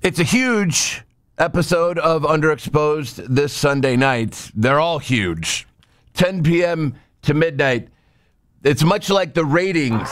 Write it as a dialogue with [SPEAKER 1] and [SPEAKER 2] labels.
[SPEAKER 1] It's a huge episode of Underexposed this Sunday night. They're all huge. 10 p.m. to midnight. It's much like the ratings